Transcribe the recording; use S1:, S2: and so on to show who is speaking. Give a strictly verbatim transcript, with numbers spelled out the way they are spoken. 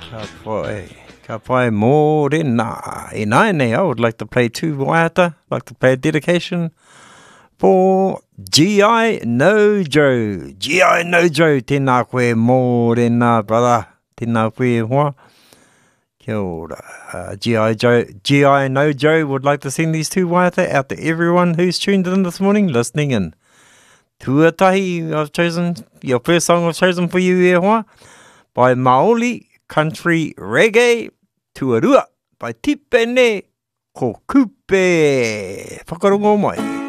S1: Ka pai, ka pai morena. E nai nei, I would like to play two waiata, like to play a dedication for G I Nojo. G I Nojo, tēnā koe morena, brother. Tēnā koe hoa. Kia ora. Uh, G I Joe, G I Nojo would like to send these two waiata out to everyone who's tuned in this morning, listening in. Tuatahi, I've chosen, your first song I've chosen for you e hoa, by Maoli Country Reggae, Tuarua, by Tipene Ko Kupe. Whakarongo mai.